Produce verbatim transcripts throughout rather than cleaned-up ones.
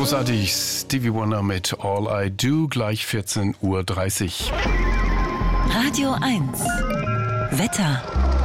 Großartig, Stevie Wonder mit All I Do, gleich vierzehn Uhr dreißig. Radio eins Wetter.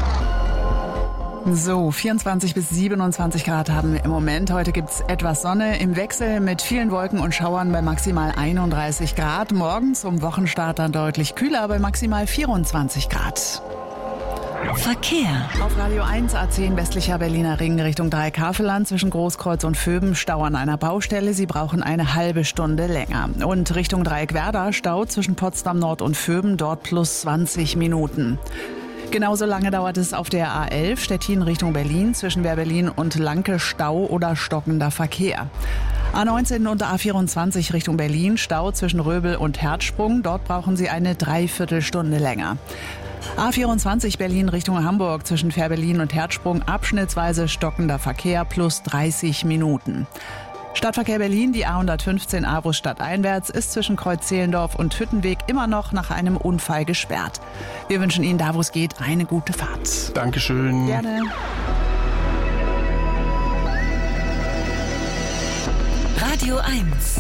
So, vierundzwanzig bis siebenundzwanzig Grad haben wir im Moment. Heute gibt's etwas Sonne im Wechsel mit vielen Wolken und Schauern bei maximal einunddreißig Grad. Morgen zum Wochenstart dann deutlich kühler bei maximal vierundzwanzig Grad. Verkehr. Auf Radio eins A zehn westlicher Berliner Ring Richtung Dreieck-Havelland zwischen Großkreuz und Vöben Stau an einer Baustelle. Sie brauchen eine halbe Stunde länger. Und Richtung Dreieck-Werder Stau zwischen Potsdam Nord und Vöben, dort plus zwanzig Minuten. Genauso lange dauert es auf der A elf Stettin Richtung Berlin zwischen Wehr-Berlin und Lanke Stau oder stockender Verkehr. A neunzehn und A vierundzwanzig Richtung Berlin Stau zwischen Röbel und Herzsprung. Dort brauchen Sie eine Dreiviertelstunde länger. A vierundzwanzig Berlin Richtung Hamburg zwischen Fähr-Berlin und Herzsprung abschnittsweise stockender Verkehr plus dreißig Minuten. Stadtverkehr Berlin, die A hundertfünfzehn Avus stadteinwärts, ist zwischen Kreuz-Zehlendorf und Hüttenweg immer noch nach einem Unfall gesperrt. Wir wünschen Ihnen da, wo es geht, eine gute Fahrt. Dankeschön. Gerne. Radio eins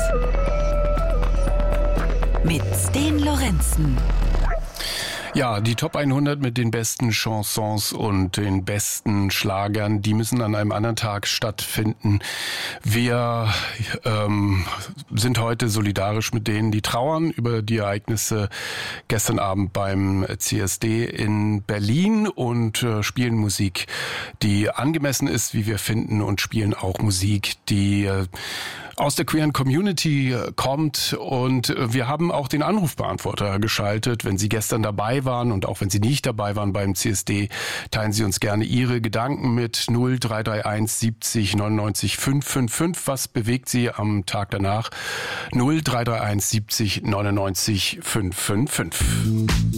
mit Sten Lorenzen. Ja, die Top hundert mit den besten Chansons und den besten Schlagern, die müssen an einem anderen Tag stattfinden. Wir ähm, sind heute solidarisch mit denen, die trauern über die Ereignisse gestern Abend beim C S D in Berlin und äh, spielen Musik, die angemessen ist, wie wir finden, und spielen auch Musik, die äh, aus der queeren Community kommt. Und wir haben auch den Anrufbeantworter geschaltet. Wenn Sie gestern dabei waren und auch wenn Sie nicht dabei waren beim C S D, teilen Sie uns gerne Ihre Gedanken mit null drei drei eins siebzig neunundneunzig fünf fünf fünf. Was bewegt Sie am Tag danach? null drei drei eins siebzig neunundneunzig fünf fünf fünf.